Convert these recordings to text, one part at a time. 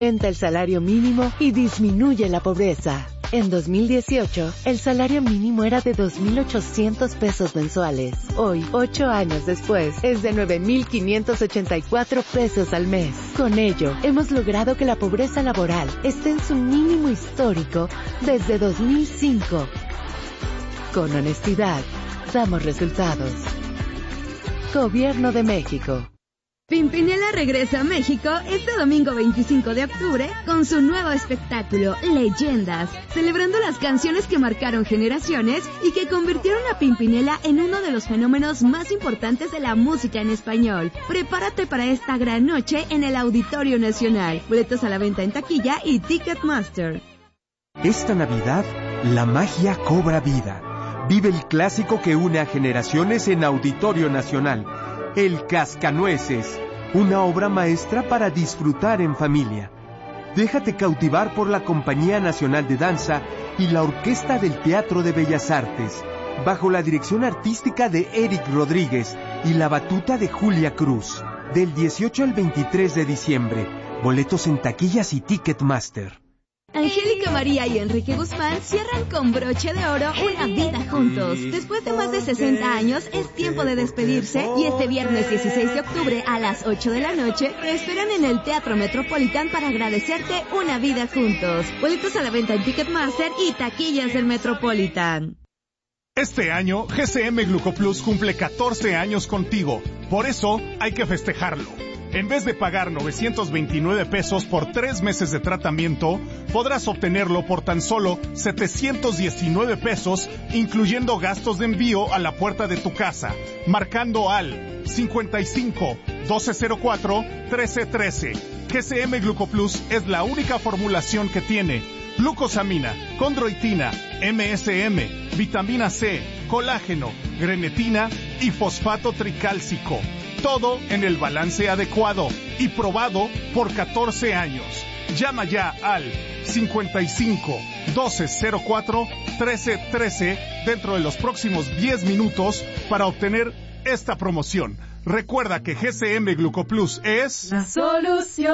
Aumenta el salario mínimo y disminuye la pobreza. En 2018, el salario mínimo era de 2.800 pesos mensuales. Hoy, 8 años después, es de 9.584 pesos al mes. Con ello, hemos logrado que la pobreza laboral esté en su mínimo histórico desde 2005. Con honestidad, damos resultados. Gobierno de México. Pimpinela regresa a México este domingo 25 de octubre con su nuevo espectáculo, Leyendas, celebrando las canciones que marcaron generaciones y que convirtieron a Pimpinela en uno de los fenómenos más importantes de la música en español. Prepárate para esta gran noche en el Auditorio Nacional. Boletos a la venta en taquilla y Ticketmaster. Esta Navidad, la magia cobra vida. Vive el clásico que une a generaciones en Auditorio Nacional. El Cascanueces, una obra maestra para disfrutar en familia. Déjate cautivar por la Compañía Nacional de Danza y la Orquesta del Teatro de Bellas Artes, bajo la dirección artística de Eric Rodríguez y la batuta de Julia Cruz. Del 18 al 23 de diciembre. Boletos en taquillas y Ticketmaster. Angélica María y Enrique Guzmán cierran con broche de oro una vida juntos. Después de más de 60 años, es tiempo de despedirse y este viernes 16 de octubre a las 8 de la noche te esperan en el Teatro Metropolitan para agradecerte una vida juntos. Boletos a la venta en Ticketmaster y taquillas del Metropolitan. Este año, GCM Glucoplus cumple 14 años contigo. Por eso, hay que festejarlo. En vez de pagar 929 pesos por 3 meses de tratamiento, podrás obtenerlo por tan solo 719 pesos, incluyendo gastos de envío a la puerta de tu casa, marcando al 55 1204 1313. GCM Glucoplus es la única formulación que tiene glucosamina, condroitina, MSM, vitamina C, colágeno, grenetina y fosfato tricálcico. Todo en el balance adecuado y probado por 14 años. Llama ya al 55 1204 1313 dentro de los próximos 10 minutos para obtener esta promoción. Recuerda que GCM Glucoplus es la solución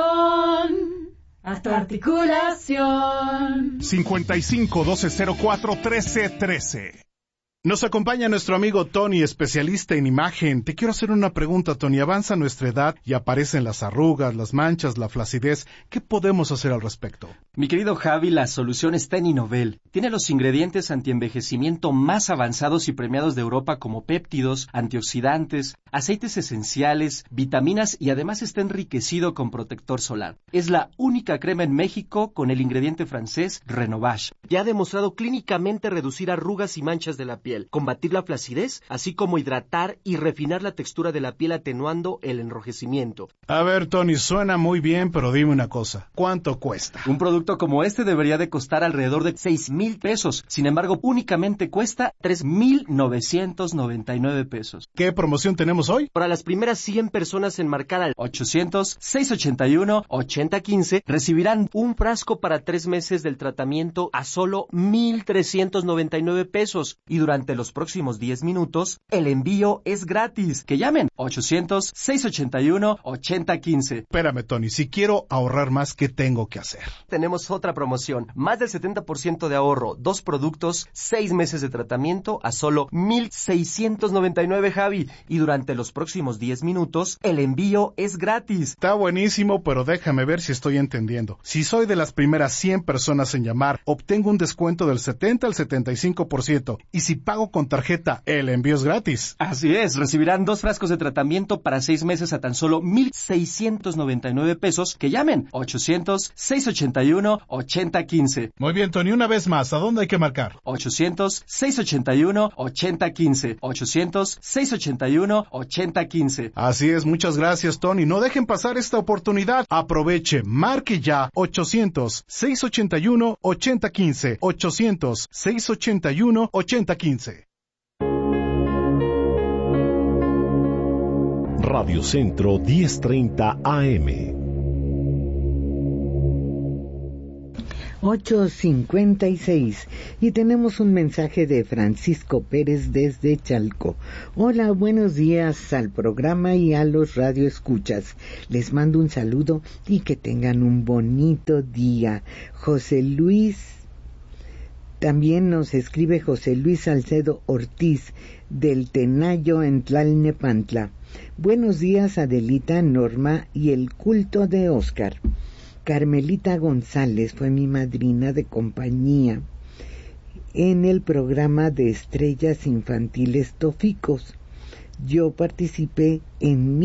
a tu articulación. 55 1204 1313. Nos acompaña nuestro amigo Tony, especialista en imagen. Te quiero hacer una pregunta, Tony. Avanza nuestra edad y aparecen las arrugas, las manchas, la flacidez. ¿Qué podemos hacer al respecto? Mi querido Javi, la solución está en Innovel. Tiene los ingredientes antienvejecimiento más avanzados y premiados de Europa como péptidos, antioxidantes, aceites esenciales, vitaminas y además está enriquecido con protector solar. Es la única crema en México con el ingrediente francés Renovage. Ya ha demostrado clínicamente reducir arrugas y manchas de la piel, combatir la flacidez, así como hidratar y refinar la textura de la piel atenuando el enrojecimiento. A ver, Tony, suena muy bien, pero dime una cosa. ¿Cuánto cuesta? Un producto como este debería de costar alrededor de 6,000 pesos. Sin embargo, únicamente cuesta 3,999 pesos. ¿Qué promoción tenemos hoy? Para las primeras 100 personas en marcar al 800-681-8015 recibirán un frasco para 3 meses del tratamiento a solo 1,399 pesos. Y durante los próximos 10 minutos, el envío es gratis. Que llamen 800-681-8015. Espérame, Tony, si quiero ahorrar más, ¿qué tengo que hacer? Tenemos otra promoción. Más del 70% de ahorro. 2 productos, 6 meses de tratamiento a solo 1,699, Javi. Y durante los próximos 10 minutos, el envío es gratis. Está buenísimo, pero déjame ver si estoy entendiendo. Si soy de las primeras 100 personas en llamar, obtengo un descuento del 70 al 75%. Y si pago con tarjeta, el envío es gratis. Así es, recibirán 2 frascos de tratamiento para 6 meses a tan solo 1,699 pesos. Que llamen 800-681-8015. Muy bien, Tony, una vez más, ¿a dónde hay que marcar? 800-681-8015. 800-681-8015. Así es, muchas gracias, Tony. No dejen pasar esta oportunidad. Aproveche, marque ya 800-681-8015. 800-681-8015. Radio Centro 1030 AM. 8:56 y tenemos un mensaje de Francisco Pérez desde Chalco. Hola, buenos días al programa y a los radioescuchas. Les mando un saludo y que tengan un bonito día. José Luis, también nos escribe José Luis Salcedo Ortiz del Tenayo en Tlalnepantla. Buenos días, Adelita, Norma y el culto de Óscar. Carmelita González fue mi madrina de compañía en el programa de estrellas infantiles Toficos. Yo participé en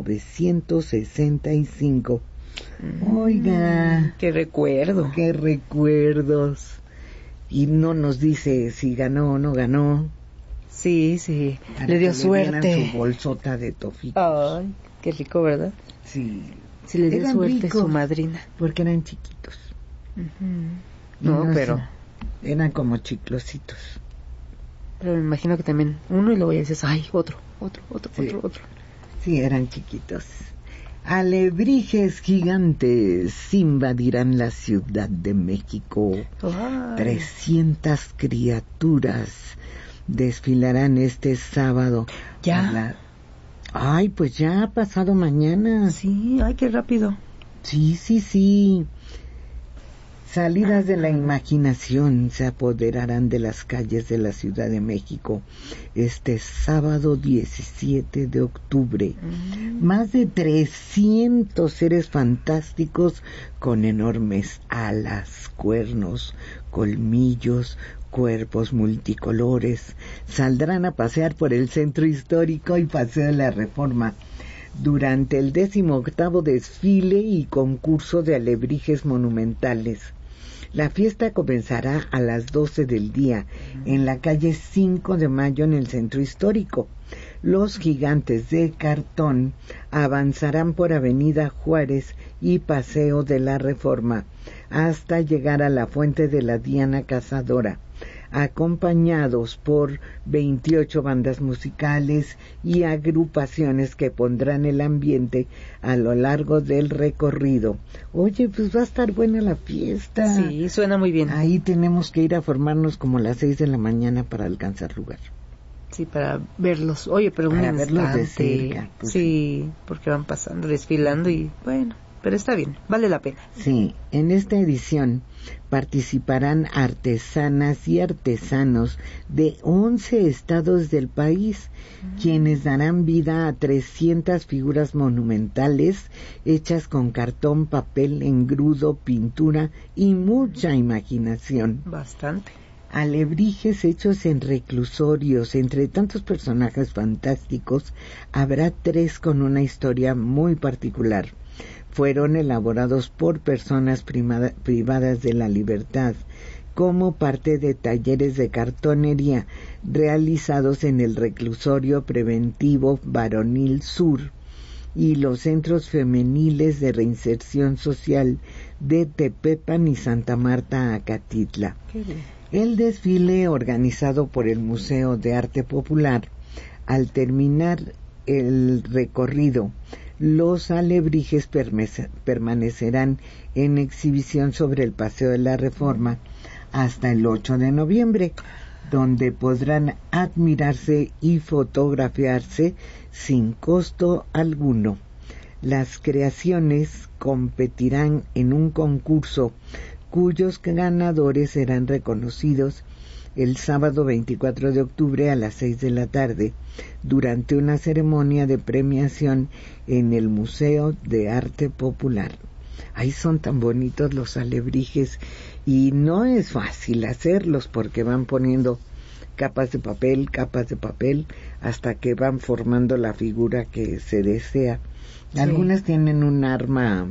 1965. Oiga, qué recuerdo. Qué recuerdos. Y no nos dice si ganó o no ganó. Sí, le dio suerte. Su bolsota de Toficos. Ay, qué rico, ¿verdad? Sí. Sí le dio Eran suerte ricos, su madrina. Porque eran chiquitos. No, pero... eran como chiclositos. Pero me imagino que también uno y luego ya dices, ay, otro. Sí, eran chiquitos. Alebrijes gigantes invadirán la Ciudad de México. Ay. 300 criaturas desfilarán este sábado. ¿Ya? Ay, pues ya ha pasado mañana. Sí, ay, qué rápido. Sí. Salidas de la imaginación se apoderarán de las calles de la Ciudad de México este sábado 17 de octubre. Más de 300 seres fantásticos con enormes alas, cuernos, colmillos, cuerpos multicolores saldrán a pasear por el centro histórico y Paseo de la Reforma durante el 18º desfile y concurso de alebrijes monumentales. La fiesta comenzará a las 12 del día en la calle 5 de Mayo en el centro histórico. Los gigantes de cartón avanzarán por Avenida Juárez y Paseo de la Reforma hasta llegar a la Fuente de la Diana Cazadora, acompañados por 28 bandas musicales y agrupaciones que pondrán el ambiente a lo largo del recorrido. Oye, pues va a estar buena la fiesta. Sí, suena muy bien. Ahí tenemos que ir a formarnos como a las 6 de la mañana para alcanzar lugar. Sí, para verlos. Oye, pero para un verlos de instante. cerca. Pues sí, porque van pasando, desfilando y bueno, pero está bien, vale la pena. Sí, en esta edición participarán artesanas y artesanos de 11 estados del país, quienes darán vida a 300 figuras monumentales hechas con cartón, papel, engrudo, pintura y mucha imaginación. Bastante. Alebrijes hechos en reclusorios. Entre tantos personajes fantásticos, habrá 3 con una historia muy particular. Fueron elaborados por personas privadas de la libertad como parte de talleres de cartonería realizados en el Reclusorio Preventivo Varonil Sur y los centros femeniles de reinserción social de Tepepan y Santa Marta, Acatitla. El desfile, organizado por el Museo de Arte Popular, al terminar el recorrido, los alebrijes permanecerán en exhibición sobre el Paseo de la Reforma hasta el 8 de noviembre, donde podrán admirarse y fotografiarse sin costo alguno. Las creaciones competirán en un concurso cuyos ganadores serán reconocidos el sábado 24 de octubre a las 6 de la tarde, durante una ceremonia de premiación en el Museo de Arte Popular. Ahí son tan bonitos los alebrijes y no es fácil hacerlos porque van poniendo capas de papel, hasta que van formando la figura que se desea. Sí. Algunas tienen un arma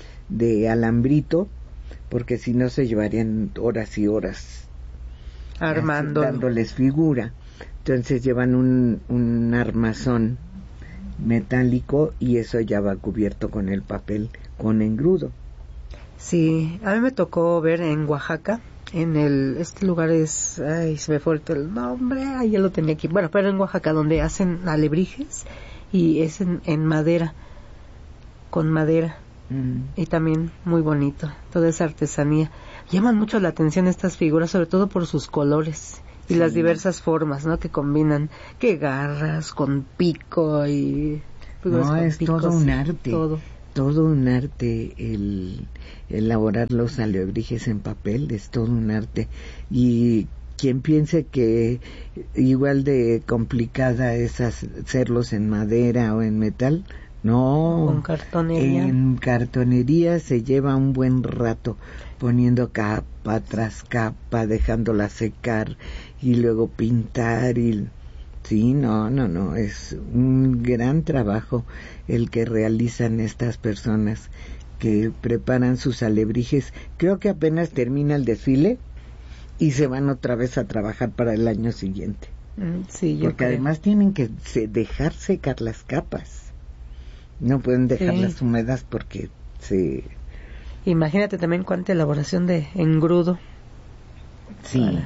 de alambrito, porque si no se llevarían horas y horas armando, dándoles figura. Entonces llevan un armazón metálico y eso ya va cubierto con el papel con engrudo. Sí, a mí me tocó ver en Oaxaca, este lugar es, se me fue el nombre, ya lo tenía aquí, bueno, pero en Oaxaca, donde hacen alebrijes y es en madera, con madera. Y también muy bonito, toda esa artesanía. llaman mucho la atención estas figuras, sobre todo por sus colores y las diversas formas, ¿no? Que combinan, que garras con pico y... No, es picos, todo un arte. Todo un arte el elaborar los alebrijes en papel, es todo un arte. Y quien piense que igual de complicada es hacerlos en madera o en metal, no. Con cartonería. En cartonería se lleva un buen rato poniendo capa tras capa, dejándola secar y luego pintar y... Sí, no, es un gran trabajo el que realizan estas personas que preparan sus alebrijes. Creo que apenas termina el desfile y se van otra vez a trabajar para el año siguiente. Sí, porque además tienen que dejar secar las capas. No pueden dejarlas húmedas porque se... Imagínate también cuánta elaboración de engrudo. Sí.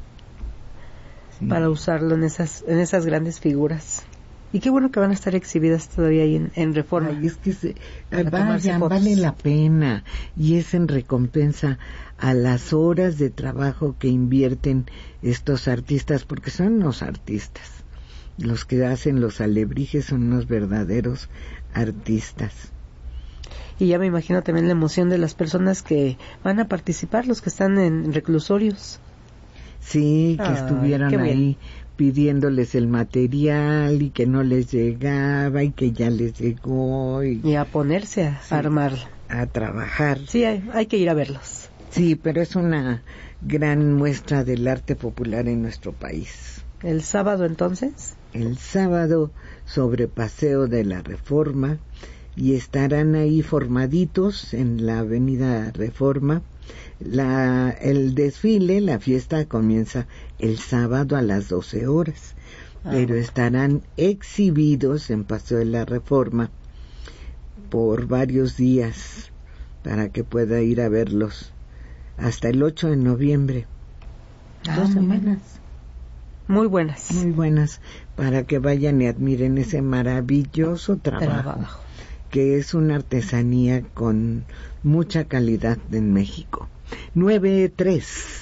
Para usarlo en esas grandes figuras. Y qué bueno que van a estar exhibidas todavía ahí en Reforma. Ay, es que vale la pena, y es en recompensa a las horas de trabajo que invierten estos artistas, porque son unos artistas. Los que hacen los alebrijes son unos verdaderos artistas. Y ya me imagino también la emoción de las personas que van a participar, los que están en reclusorios. Sí, que estuvieron ahí pidiéndoles el material y que no les llegaba y que ya les llegó. Y a ponerse a armarlo. A trabajar. Sí, hay que ir a verlos. Sí, pero es una gran muestra del arte popular en nuestro país. ¿El sábado entonces? El sábado sobre Paseo de la Reforma, y estarán ahí formaditos en la Avenida Reforma. El desfile, la fiesta comienza el sábado a las 12 horas, pero estarán exhibidos en Paseo de la Reforma por varios días para que pueda ir a verlos hasta el 8 de noviembre. 2 semanas. Muy buenas. Muy buenas, para que vayan y admiren ese maravilloso trabajo. Que es una artesanía con mucha calidad en México. 9:03.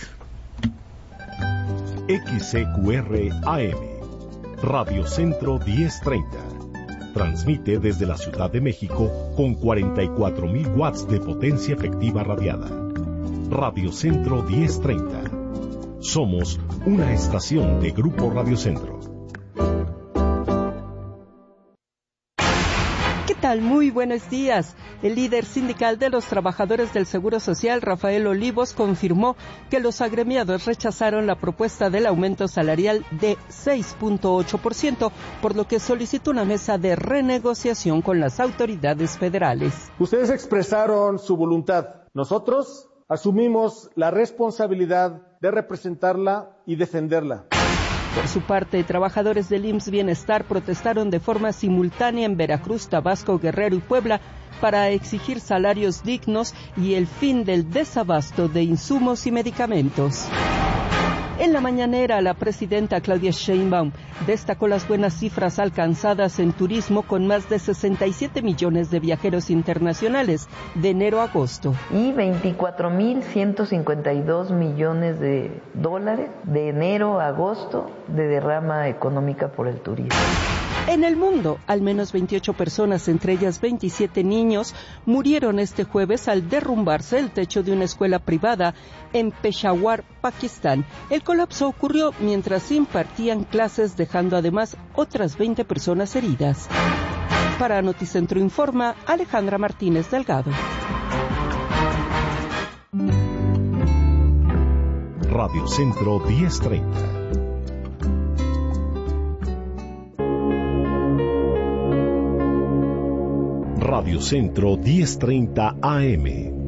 XCQR AM, Radio Centro 1030. Transmite desde la Ciudad de México con 44,000 watts de potencia efectiva radiada. Radio Centro 1030. Somos una estación de Grupo Radio Centro. ¿Qué tal? Muy buenos días. El líder sindical de los trabajadores del Seguro Social, Rafael Olivos, confirmó que los agremiados rechazaron la propuesta del aumento salarial de 6.8%, por lo que solicitó una mesa de renegociación con las autoridades federales. Ustedes expresaron su voluntad. Nosotros asumimos la responsabilidad de representarla y defenderla. Por su parte, trabajadores del IMSS Bienestar protestaron de forma simultánea en Veracruz, Tabasco, Guerrero y Puebla para exigir salarios dignos y el fin del desabasto de insumos y medicamentos. En la mañanera, la presidenta Claudia Sheinbaum destacó las buenas cifras alcanzadas en turismo con más de 67 millones de viajeros internacionales de enero a agosto. Y 24.152 millones de dólares de enero a agosto de derrama económica por el turismo. En el mundo, al menos 28 personas, entre ellas 27 niños, murieron este jueves al derrumbarse el techo de una escuela privada en Peshawar, Pakistán. El colapso ocurrió mientras se impartían clases, dejando además otras 20 personas heridas. Para Noticentro Informa, Alejandra Martínez Delgado. Radio Centro 1030. Radio Centro 1030 AM.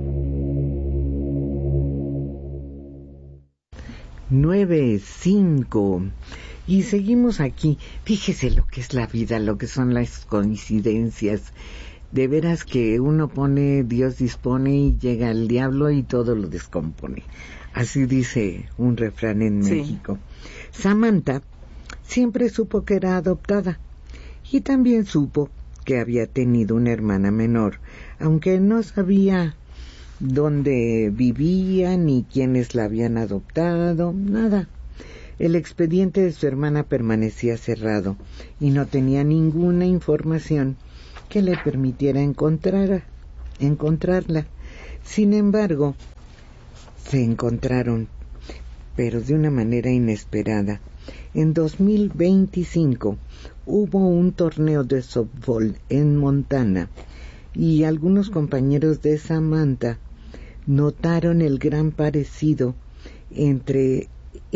9:05. Y seguimos aquí. Fíjese lo que es la vida, lo que son las coincidencias. De veras que uno pone, Dios dispone y llega el diablo y todo lo descompone. Así dice un refrán en México. Samantha siempre supo que era adoptada y también supo que había tenido una hermana menor, aunque no sabía dónde vivía ni quiénes la habían adoptado, nada. El expediente de su hermana permanecía cerrado y no tenía ninguna información que le permitiera encontrarla. Sin embargo, se encontraron, pero de una manera inesperada. En 2025 hubo un torneo de softball en Montana y algunos compañeros de Samantha notaron el gran parecido entre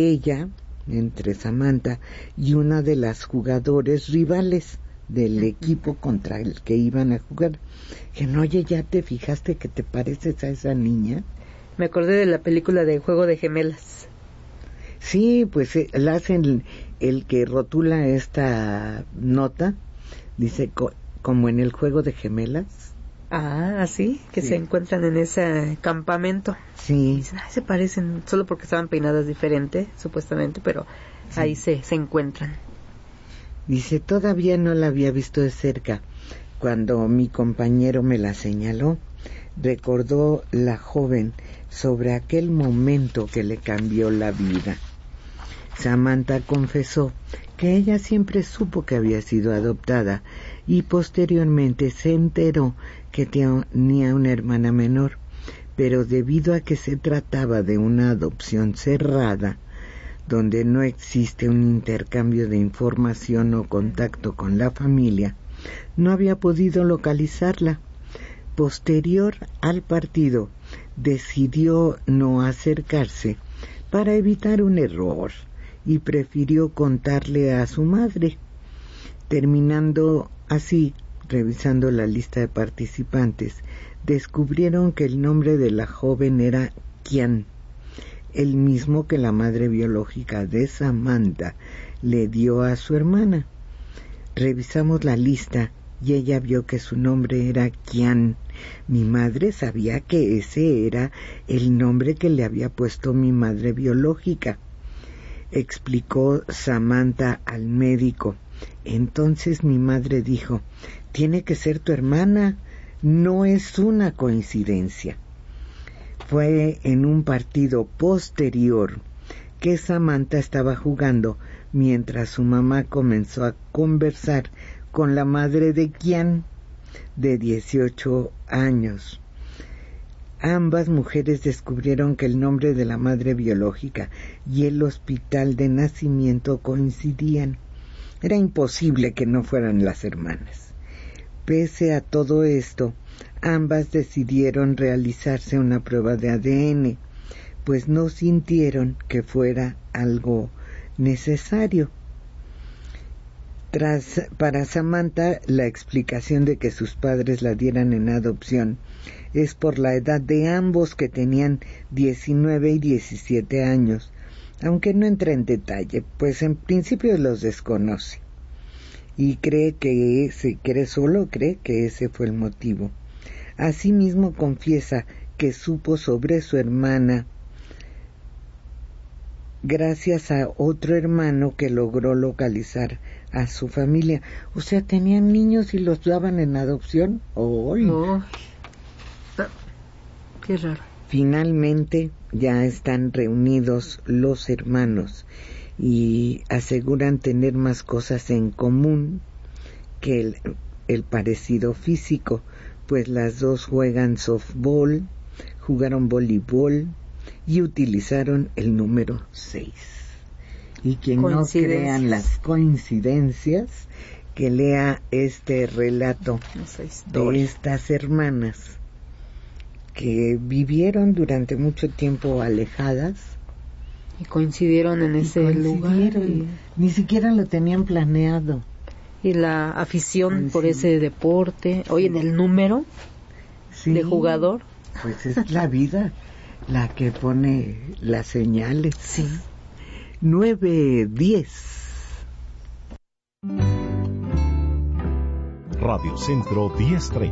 Samantha y una de las jugadores rivales del equipo contra el que iban a jugar. Que no, oye, ¿ya te fijaste que te pareces a esa niña? Me acordé de la película de Juego de Gemelas. Sí, pues la hacen el que rotula esta nota, dice como en el Juego de Gemelas. Ah, sí, que se encuentran en ese campamento. Sí. Dicen, se parecen, solo porque estaban peinadas diferente, supuestamente, pero ahí se encuentran. Dice, todavía no la había visto de cerca. Cuando mi compañero me la señaló, recordó la joven sobre aquel momento que le cambió la vida. Samantha confesó que ella siempre supo que había sido adoptada y posteriormente se enteró que tenía una hermana menor, pero debido a que se trataba de una adopción cerrada, donde no existe un intercambio de información o contacto con la familia, no había podido localizarla. Posterior al partido, decidió no acercarse para evitar un error y prefirió contarle a su madre. Terminando así, revisando la lista de participantes, descubrieron que el nombre de la joven era Kian, el mismo que la madre biológica de Samantha le dio a su hermana. Revisamos la lista y ella vio que su nombre era Kian. Mi madre sabía que ese era el nombre que le había puesto mi madre biológica, explicó Samantha al médico. Entonces mi madre dijo, tiene que ser tu hermana, no es una coincidencia. Fue en un partido posterior que Samantha estaba jugando mientras su mamá comenzó a conversar con la madre de Kian, de 18 años. Ambas mujeres descubrieron que el nombre de la madre biológica y el hospital de nacimiento coincidían. Era imposible que no fueran las hermanas. Pese a todo esto, ambas decidieron realizarse una prueba de ADN, pues no sintieron que fuera algo necesario. Para Samantha, la explicación de que sus padres la dieran en adopción es por la edad de ambos, que tenían 19 y 17 años, aunque no entra en detalle, pues en principio los desconoce. Y cree que ese fue el motivo. Asimismo confiesa que supo sobre su hermana gracias a otro hermano que logró localizar a su familia. O sea, tenían niños y los daban en adopción. Qué raro. Finalmente ya están reunidos los hermanos y aseguran tener más cosas en común que el parecido físico, pues las dos juegan softball, jugaron voleibol y utilizaron el número 6. Y quien no crean las coincidencias, que lea este relato de estas hermanas que vivieron durante mucho tiempo alejadas y coincidieron en ese lugar. Ni siquiera lo tenían planeado. Y la afición por ese deporte. Oye, en el número de jugador. Pues es la vida la que pone las señales. Sí. 9:10. Radio Centro 1030.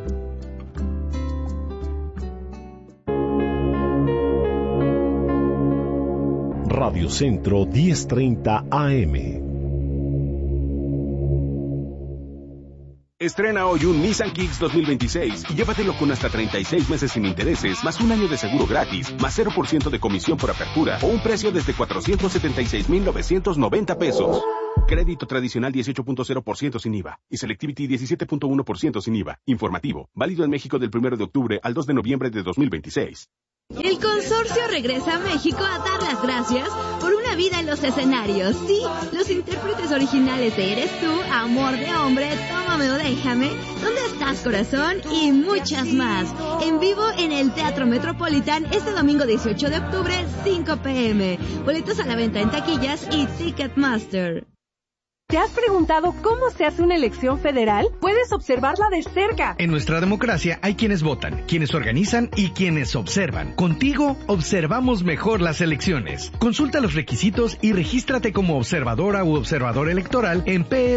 Radio Centro 1030 AM. Estrena hoy un Nissan Kicks 2026 y llévatelo con hasta 36 meses sin intereses, más un año de seguro gratis, más 0% de comisión por apertura o un precio desde 476,990 pesos. Crédito tradicional 18.0% sin IVA y Selectivity 17.1% sin IVA. Informativo. Válido en México del 1 de octubre al 2 de noviembre de 2026. El consorcio regresa a México a dar las gracias por una vida en los escenarios. Sí, los intérpretes originales de Eres tú, Amor de hombre, Tómame o déjame, ¿Dónde estás corazón? Y muchas más. En vivo en el Teatro Metropolitan este domingo 18 de octubre, 5 p.m. Boletos a la venta en taquillas y Ticketmaster. ¿Te has preguntado cómo se hace una elección federal? Puedes observarla de cerca. En nuestra democracia hay quienes votan, quienes organizan y quienes observan. Contigo observamos mejor las elecciones. Consulta los requisitos y regístrate como observadora u observador electoral en PE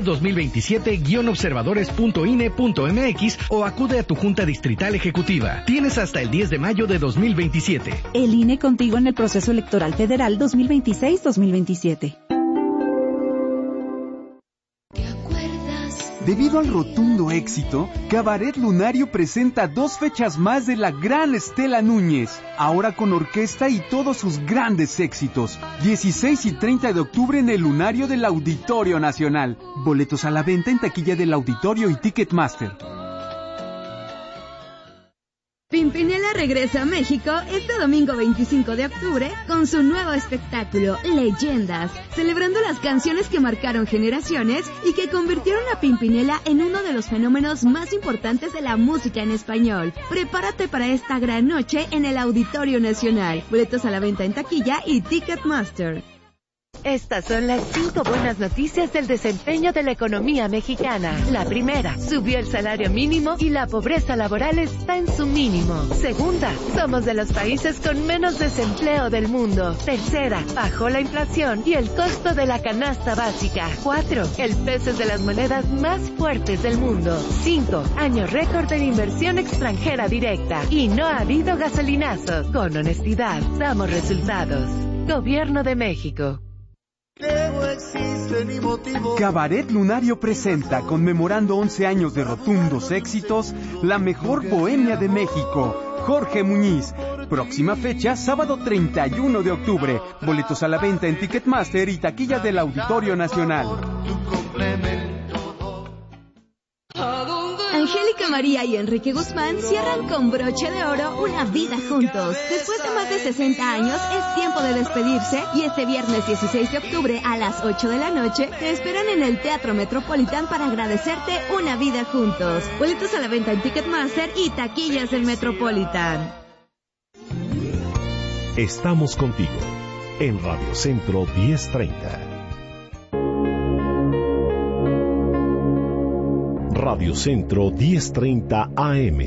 2027-observadores.ine.mx o acude a tu Junta Distrital Ejecutiva. Tienes hasta el 10 de mayo de 2027. El INE contigo en el proceso electoral federal 2026-2027. Debido al rotundo éxito, Cabaret Lunario presenta 2 fechas más de la gran Estela Núñez, ahora con orquesta y todos sus grandes éxitos. 16 y 30 de octubre en el Lunario del Auditorio Nacional. Boletos a la venta en taquilla del Auditorio y Ticketmaster. Pimpinela regresa a México este domingo 25 de octubre con su nuevo espectáculo, Leyendas, celebrando las canciones que marcaron generaciones y que convirtieron a Pimpinela en uno de los fenómenos más importantes de la música en español. Prepárate para esta gran noche en el Auditorio Nacional. Boletos a la venta en taquilla y Ticketmaster. Estas son las 5 buenas noticias del desempeño de la economía mexicana. La primera, subió el salario mínimo y la pobreza laboral está en su mínimo. Segunda, somos de los países con menos desempleo del mundo. Tercera, bajó la inflación y el costo de la canasta básica. 4, el peso es de las monedas más fuertes del mundo. 5, año récord en inversión extranjera directa. Y no ha habido gasolinazo. Con honestidad, damos resultados. Gobierno de México. Cabaret Lunario presenta, conmemorando 11 años de rotundos éxitos, la mejor bohemia de México, Jorge Muñiz. Próxima fecha, sábado 31 de octubre. Boletos a la venta en Ticketmaster y taquilla del Auditorio Nacional. Angélica María y Enrique Guzmán cierran con broche de oro una vida juntos. Después de más de 60 años, es tiempo de despedirse y este viernes 16 de octubre a las 8 de la noche te esperan en el Teatro Metropolitan para agradecerte una vida juntos. Boletos a la venta en Ticketmaster y taquillas del Metropolitan. Estamos contigo en Radio Centro 1030. Radio Centro 1030 AM.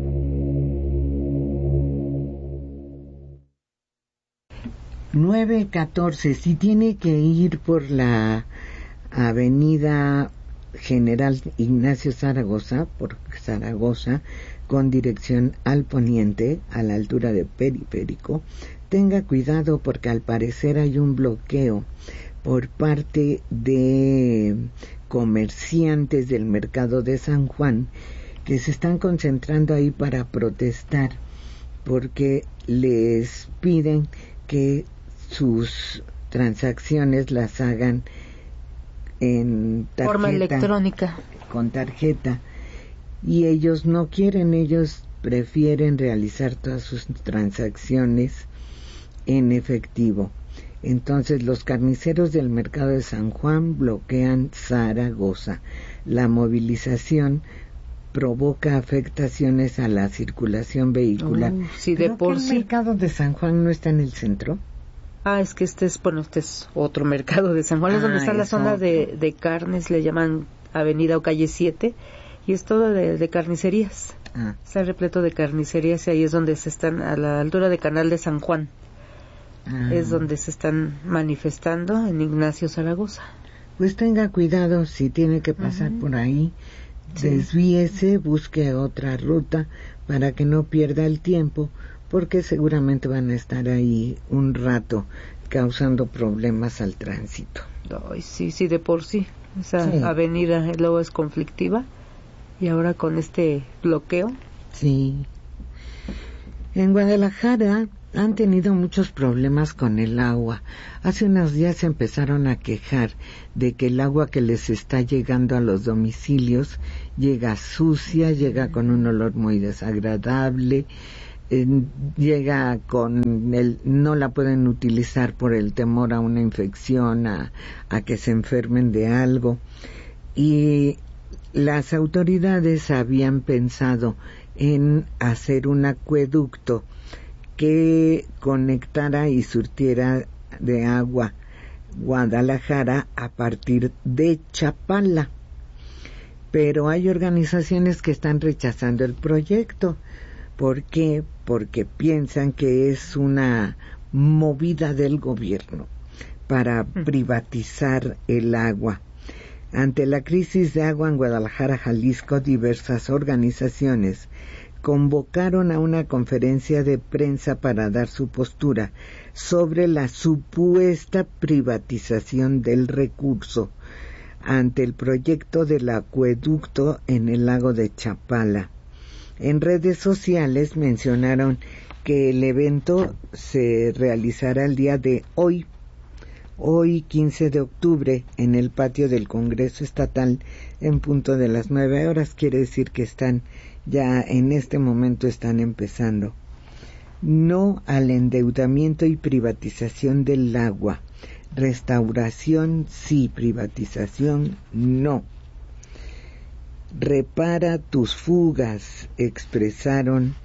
(9:14). Si tiene que ir por la avenida General Ignacio Zaragoza, por Zaragoza, con dirección al poniente, a la altura de Periférico, tenga cuidado porque al parecer hay un bloqueo por parte de comerciantes del mercado de San Juan que se están concentrando ahí para protestar porque les piden que sus transacciones las hagan en tarjeta, forma electrónica, con tarjeta, y ellos no quieren, ellos prefieren realizar todas sus transacciones en efectivo. Entonces los carniceros del mercado de San Juan bloquean Zaragoza. La movilización provoca afectaciones a la circulación vehicular. Sí, de por sí. ¿El mercado de San Juan no está en el centro? Es que este es otro mercado de San Juan, es donde está la zona de carnes, le llaman avenida o calle 7, y es todo de carnicerías. Está repleto de carnicerías y ahí es donde se están, a la altura de Canal de San Juan. Es donde se están manifestando en Ignacio Zaragoza. Pues tenga cuidado si tiene que pasar por ahí, desvíese, busque otra ruta para que no pierda el tiempo, porque seguramente van a estar ahí un rato causando problemas al tránsito. Sí, de por sí. Esa avenida luego es conflictiva Y ahora con este bloqueo. Sí. En Guadalajara han tenido muchos problemas con el agua. Hace unos días se empezaron a quejar de que el agua que les está llegando a los domicilios llega sucia, llega con un olor muy desagradable, llega no la pueden utilizar por el temor a una infección, a que se enfermen de algo. Y las autoridades habían pensado en hacer un acueducto que conectara y surtiera de agua Guadalajara a partir de Chapala. Pero hay organizaciones que están rechazando el proyecto. ¿Por qué? Porque piensan que es una movida del gobierno para privatizar el agua. Ante la crisis de agua en Guadalajara, Jalisco, diversas organizaciones convocaron a una conferencia de prensa para dar su postura sobre la supuesta privatización del recurso ante el proyecto del acueducto en el lago de Chapala. En redes sociales mencionaron que el evento se realizará el día de hoy 15 de octubre, en el patio del Congreso Estatal en punto de las 9 horas. Quiere decir que ya en este momento están empezando. No al endeudamiento y privatización del agua. Restauración sí, privatización no. Repara tus fugas, expresaron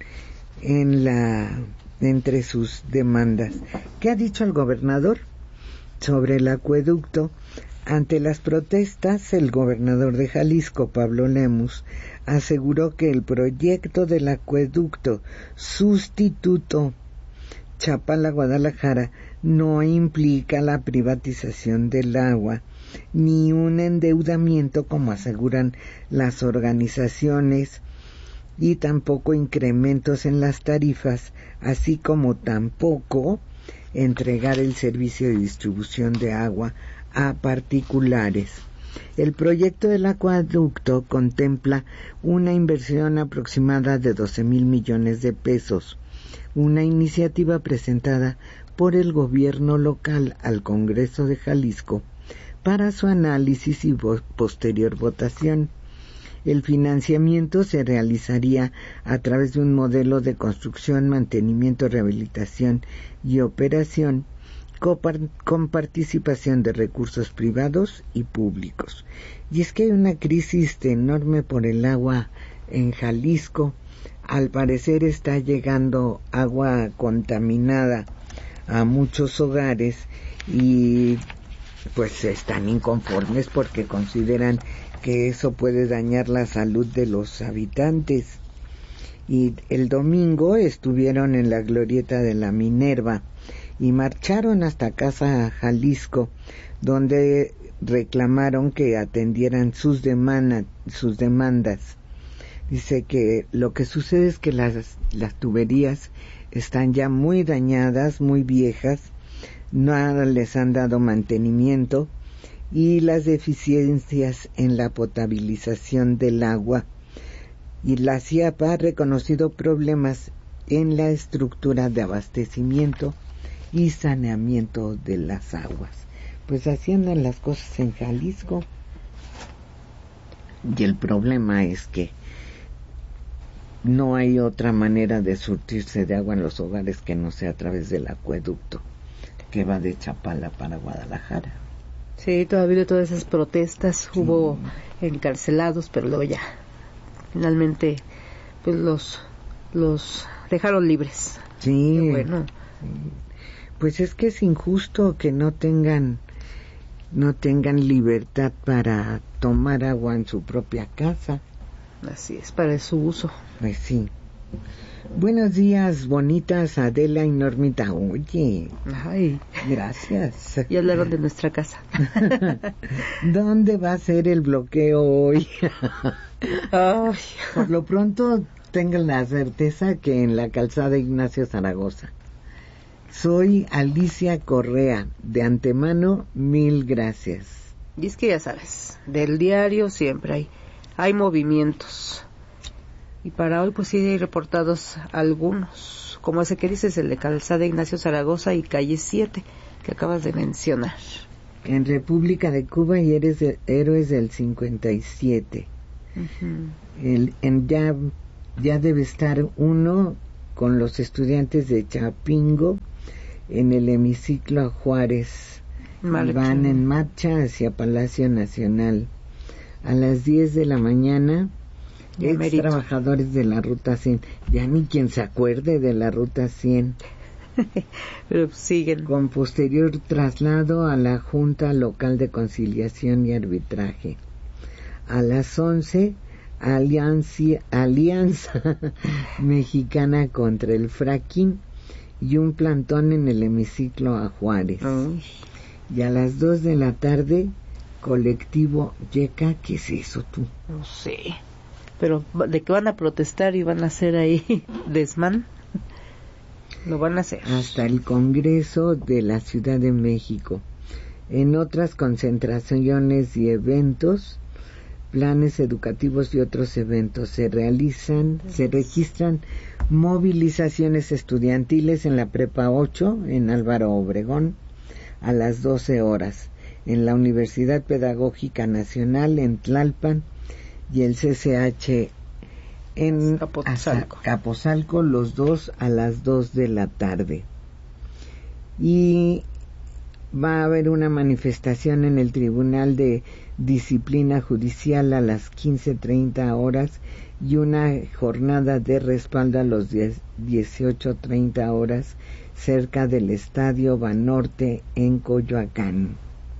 entre sus demandas. ¿Qué ha dicho el gobernador sobre el acueducto? Ante las protestas, el gobernador de Jalisco, Pablo Lemus, aseguró que el proyecto del acueducto sustituto Chapala-Guadalajara no implica la privatización del agua ni un endeudamiento como aseguran las organizaciones, y tampoco incrementos en las tarifas, así como tampoco entregar el servicio de distribución de agua a particulares. El proyecto del acueducto contempla una inversión aproximada de 12,000 millones de pesos, una iniciativa presentada por el gobierno local al Congreso de Jalisco para su análisis y posterior votación. El financiamiento se realizaría a través de un modelo de construcción, mantenimiento, rehabilitación y operación con participación de recursos privados y públicos. Y es que hay una crisis enorme por el agua en Jalisco. Al parecer está llegando agua contaminada a muchos hogares y pues están inconformes porque consideran que eso puede dañar la salud de los habitantes. Y el domingo estuvieron en la glorieta de la Minerva y marcharon hasta Casa Jalisco, donde reclamaron que atendieran sus demandas. Dice que lo que sucede es que las tuberías están ya muy dañadas, muy viejas, no les han dado mantenimiento, y las deficiencias en la potabilización del agua. Y la CIAPA ha reconocido problemas en la estructura de abastecimiento y saneamiento de las aguas. Pues así andan las cosas en Jalisco. Y el problema es que no hay otra manera de surtirse de agua en los hogares que no sea a través del acueducto que va de Chapala para Guadalajara. Sí, todavía todas esas protestas, hubo encarcelados, pero luego ya finalmente pues los dejaron libres. Sí. Qué bueno. Pues es que es injusto que no tengan libertad para tomar agua en su propia casa. Así es, para su uso. Pues sí. Buenos días, bonitas, Adela y Normita. Oye. Ay. Gracias. Y hablaron de nuestra casa. ¿Dónde va a ser el bloqueo hoy? Ay. Por lo pronto, tengan la certeza que en la calzada Ignacio Zaragoza. Soy Alicia Correa. De antemano, 1000 gracias. Y es que ya sabes, del diario siempre hay hay movimientos. Y para hoy pues sí hay reportados algunos, como ese que dices, el de Calzada Ignacio Zaragoza y Calle 7, que acabas de mencionar. En República de Cuba y Héroes del 57. Ya debe estar uno con los estudiantes de Chapingo en el hemiciclo a Juárez. Van en marcha hacia Palacio Nacional. A las 10 de la mañana, ex trabajadores de la Ruta 100. Ya ni quien se acuerde de la Ruta 100. Pero siguen. Con posterior traslado a la Junta Local de Conciliación y Arbitraje. A las 11, Alianza Mexicana contra el Fracking y un plantón en el hemiciclo a Juárez. Y a las 2 de la tarde, colectivo Yeca. ¿Qué es eso tú? No sé, pero de que van a protestar y van a hacer ahí desmán, lo van a hacer. Hasta el Congreso de la Ciudad de México. En otras concentraciones y eventos, planes educativos y otros eventos se registran movilizaciones estudiantiles en la Prepa 8 en Álvaro Obregón a las 12 horas, en la Universidad Pedagógica Nacional en Tlalpan y el CCH en Capozalco, los dos a las 2 de la tarde. Y va a haber una manifestación en el Tribunal de Disciplina Judicial a las 15:30 horas y una jornada de respaldo a los 18:30 horas cerca del Estadio Banorte en Coyoacán.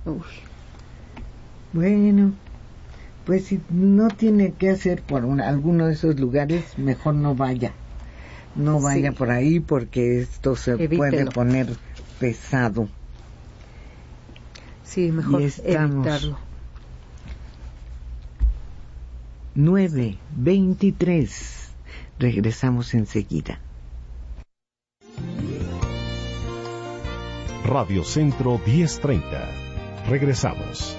Bueno, pues si no tiene que hacer por alguno de esos lugares, mejor no vaya. No vaya por ahí porque esto se puede poner pesado. Sí, mejor evitarlo. 9:23. Regresamos enseguida. Radio Centro 1030. Regresamos.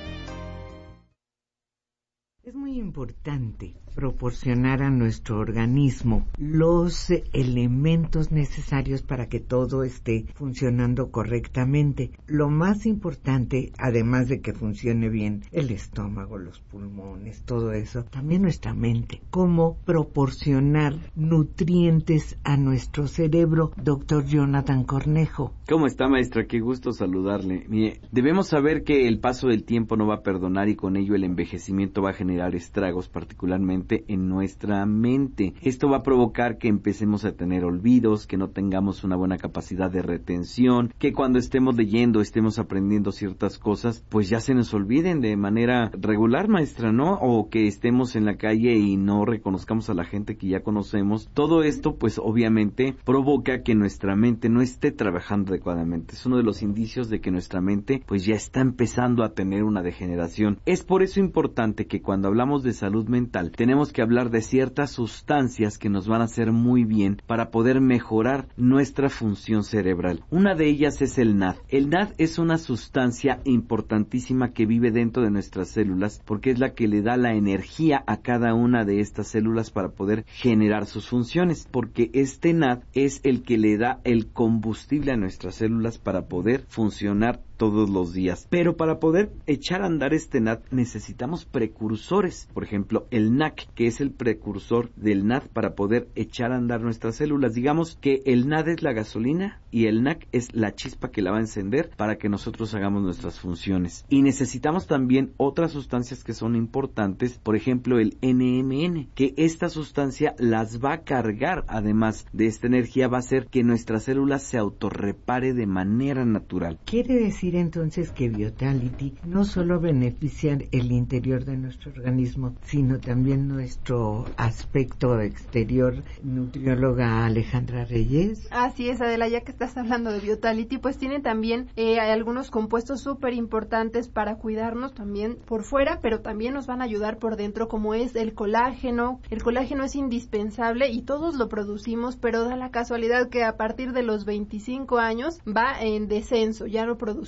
Es muy importante proporcionar a nuestro organismo los elementos necesarios para que todo esté funcionando correctamente. Lo más importante, además de que funcione bien el estómago, los pulmones, todo eso, también nuestra mente. Cómo proporcionar nutrientes a nuestro cerebro, doctor Jonathan Cornejo. ¿Cómo está, maestra? Qué gusto saludarle. Mire, debemos saber que el paso del tiempo no va a perdonar y con ello el envejecimiento va a generar estragos, particularmente en nuestra mente. Esto va a provocar que empecemos a tener olvidos, que no tengamos una buena capacidad de retención, que cuando estemos leyendo, estemos aprendiendo ciertas cosas, pues ya se nos olviden de manera regular, maestra, ¿no? O que estemos en la calle y no reconozcamos a la gente que ya conocemos. Todo esto, pues obviamente, provoca que nuestra mente no esté trabajando adecuadamente. Es uno de los indicios de que nuestra mente, pues ya está empezando a tener una degeneración. Es por eso importante que cuando hablamos de salud mental, tenemos que hablar de ciertas sustancias que nos van a hacer muy bien para poder mejorar nuestra función cerebral. Una de ellas es el NAD. El NAD es una sustancia importantísima que vive dentro de nuestras células porque es la que le da la energía a cada una de estas células para poder generar sus funciones, porque este NAD es el que le da el combustible a nuestras células para poder funcionar todos los días. Pero para poder echar a andar este NAD necesitamos precursores. Por ejemplo, el NAC, que es el precursor del NAD para poder echar a andar nuestras células. Digamos que el NAD es la gasolina y el NAC es la chispa que la va a encender para que nosotros hagamos nuestras funciones. Y necesitamos también otras sustancias que son importantes, por ejemplo el NMN, que esta sustancia las va a cargar, además de esta energía, va a hacer que nuestra célula se autorrepare de manera natural. Quiere decir entonces que Vitality no solo beneficia el interior de nuestro organismo, sino también nuestro aspecto exterior. Nutrióloga Alejandra Reyes. Así es, Adela, ya que estás hablando de Vitality, pues tiene también algunos compuestos súper importantes para cuidarnos también por fuera, pero también nos van a ayudar por dentro, como es el colágeno. El colágeno es indispensable y todos lo producimos, pero da la casualidad que a partir de los 25 años va en descenso, ya lo producimos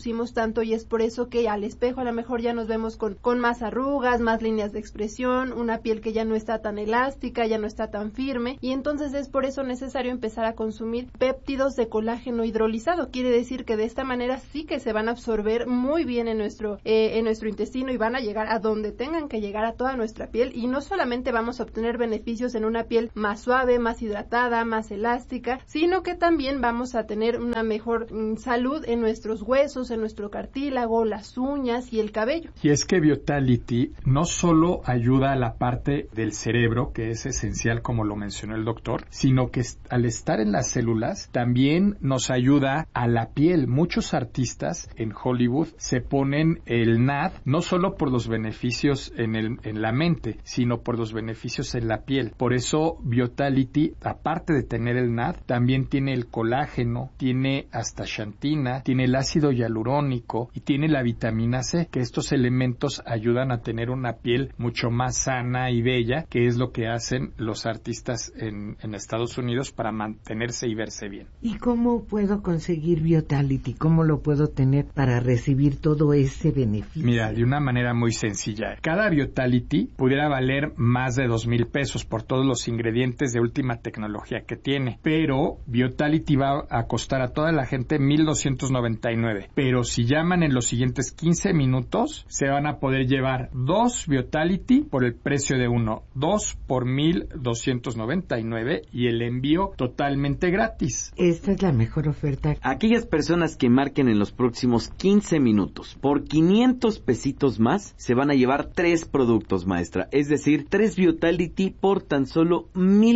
reducimos tanto y es por eso que al espejo a lo mejor ya nos vemos con más arrugas, más líneas de expresión, una piel que ya no está tan elástica, ya no está tan firme, y entonces es por eso necesario empezar a consumir péptidos de colágeno hidrolizado. Quiere decir que de esta manera sí que se van a absorber muy bien en nuestro intestino y van a llegar a donde tengan que llegar, a toda nuestra piel, y no solamente vamos a obtener beneficios en una piel más suave, más hidratada, más elástica, sino que también vamos a tener una mejor salud en nuestros huesos, en nuestro cartílago, las uñas y el cabello. Y es que Vitality no solo ayuda a la parte del cerebro, que es esencial como lo mencionó el doctor, sino que al estar en las células también nos ayuda a la piel. Muchos artistas en Hollywood se ponen el NAD no solo por los beneficios en la mente, sino por los beneficios en la piel. Por eso Vitality, aparte de tener el NAD, también tiene el colágeno, tiene astaxantina, tiene el ácido hialurónico y tiene la vitamina C, que estos elementos ayudan a tener una piel mucho más sana y bella, que es lo que hacen los artistas en Estados Unidos para mantenerse y verse bien. ¿Y cómo puedo conseguir Vitality? ¿Cómo lo puedo tener para recibir todo ese beneficio? Mira, de una manera muy sencilla. Cada Vitality pudiera valer más de 2,000 pesos por todos los ingredientes de última tecnología que tiene, pero Vitality va a costar a toda la gente 1,299. Pero si llaman en los siguientes 15 minutos, se van a poder llevar 2 Vitality por el precio de uno, 2 por 1,299 y el envío totalmente gratis. Esta es la mejor oferta. Aquellas personas que marquen en los próximos 15 minutos por 500 pesitos más, se van a llevar 3 productos, maestra. Es decir, 3 Vitality por tan solo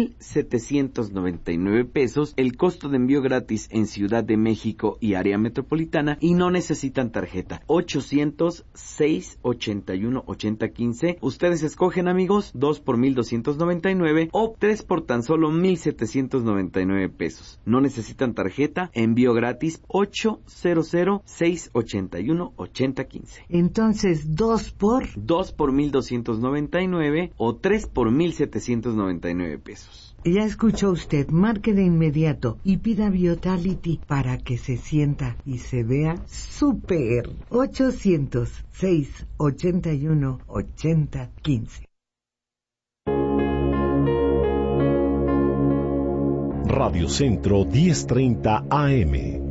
1,799 pesos. El costo de envío gratis en Ciudad de México y área metropolitana, y no necesitan tarjeta. 800-681-8015. Ustedes escogen, amigos, 2 por 1,299 o 3 por tan solo 1,799 pesos. No necesitan tarjeta, envío gratis, 800-681-8015. Entonces, 2 por 1,299 o 3 por 1,799 pesos. Ya escuchó usted, marque de inmediato y pida Vitality para que se sienta y se vea súper. 800-681-8015. Radio Centro 1030 AM.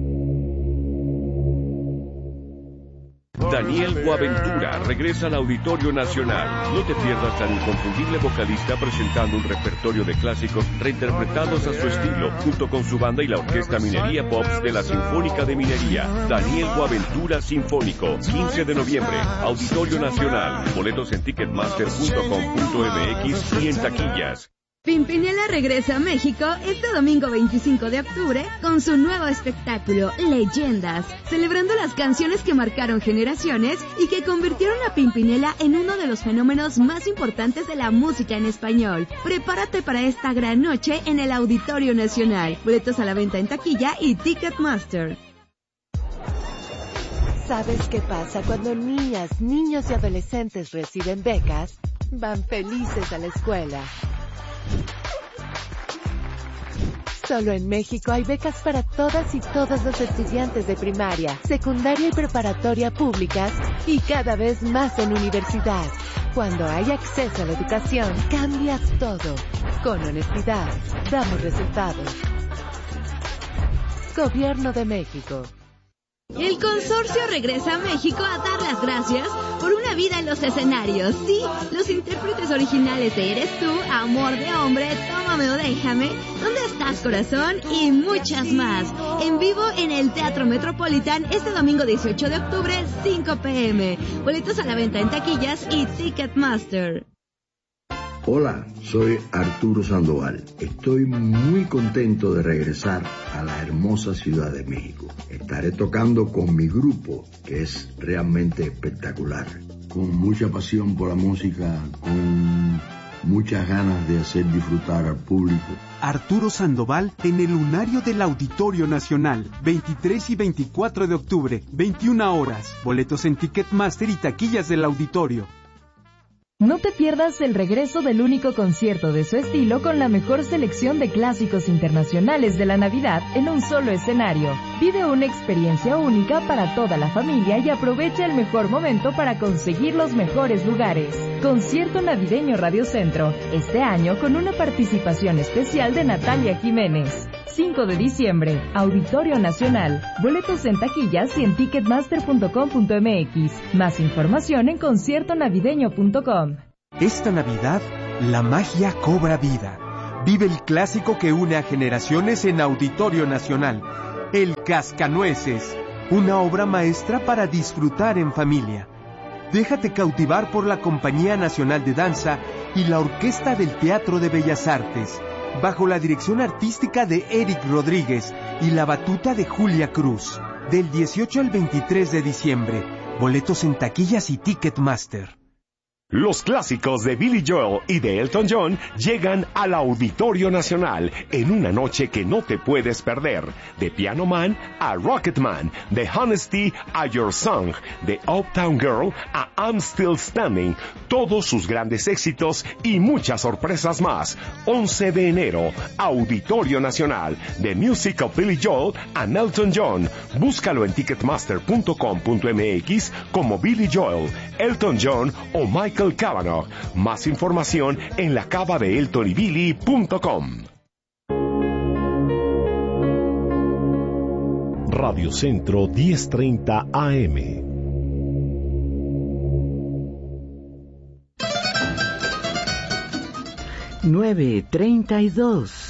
Daniel Boaventura regresa al Auditorio Nacional. No te pierdas al inconfundible vocalista presentando un repertorio de clásicos reinterpretados a su estilo, junto con su banda y la Orquesta Minería Pops de la Sinfónica de Minería. Daniel Boaventura Sinfónico, 15 de noviembre, Auditorio Nacional. Boletos en ticketmaster.com.mx y en taquillas. Pimpinela regresa a México este domingo 25 de octubre con su nuevo espectáculo, Leyendas, celebrando las canciones que marcaron generaciones y que convirtieron a Pimpinela en uno de los fenómenos más importantes de la música en español. Prepárate para esta gran noche en el Auditorio Nacional. Boletos a la venta en taquilla y Ticketmaster. ¿Sabes qué pasa cuando niñas, niños y adolescentes reciben becas? Van felices a la escuela. Solo en México hay becas para todas y todos los estudiantes de primaria, secundaria y preparatoria públicas y cada vez más en universidad. Cuando hay acceso a la educación, cambia todo. Con honestidad, damos resultados. Gobierno de México. El consorcio regresa a México a dar las gracias por una vida en los escenarios. Sí, los intérpretes originales de Eres Tú, Amor de Hombre, Tómame o Déjame, ¿Dónde estás, corazón? Y muchas más. En vivo en el Teatro Metropolitan este domingo 18 de octubre, 5 p.m. Boletos a la venta en taquillas y Ticketmaster. Hola, soy Arturo Sandoval. Estoy muy contento de regresar a la hermosa Ciudad de México. Estaré tocando con mi grupo, que es realmente espectacular. Con mucha pasión por la música, con muchas ganas de hacer disfrutar al público. Arturo Sandoval en el Lunario del Auditorio Nacional, 23 y 24 de octubre, 21 horas. Boletos en Ticketmaster y taquillas del auditorio. No te pierdas el regreso del único concierto de su estilo con la mejor selección de clásicos internacionales de la Navidad en un solo escenario. Vive una experiencia única para toda la familia y aprovecha el mejor momento para conseguir los mejores lugares. Concierto Navideño Radio Centro, este año con una participación especial de Natalia Jiménez. 5 de diciembre, Auditorio Nacional. Boletos en taquillas y en ticketmaster.com.mx. Más información en conciertonavideño.com. Esta Navidad, la magia cobra vida. Vive el clásico que une a generaciones en Auditorio Nacional. El Cascanueces, una obra maestra para disfrutar en familia. Déjate cautivar por la Compañía Nacional de Danza y la Orquesta del Teatro de Bellas Artes, bajo la dirección artística de Eric Rodríguez y la batuta de Julia Cruz. Del 18 al 23 de diciembre. Boletos en taquillas y Ticketmaster. Los clásicos de Billy Joel y de Elton John llegan al Auditorio Nacional en una noche que no te puedes perder. De Piano Man a Rocket Man, de Honesty a Your Song, de Uptown Girl a I'm Still Standing, todos sus grandes éxitos y muchas sorpresas más. 11 de enero, Auditorio Nacional, The Music of Billy Joel and Elton John. Búscalo en ticketmaster.com.mx como Billy Joel, Elton John o Michael Cavanaugh. Más información en la cava de eltonybilly.com. Radio Centro 1030 AM. Nueve 32.